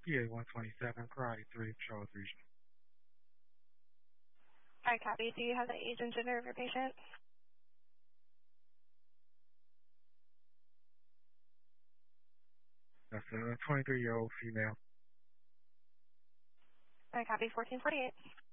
PA-127, Karate 3, Charlotte Region. Hi, copy. Do you have the age and gender of your patient? That's a 23-year-old female. Hi, copy. 1448.